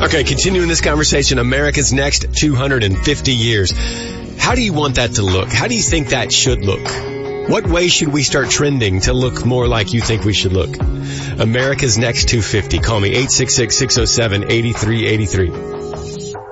Okay, continuing this conversation, America's next 250 years. How do you want that to look? How do you think that should look? What way should we start trending to look more like you think we should look? America's next 250. Call me 866-607-8383.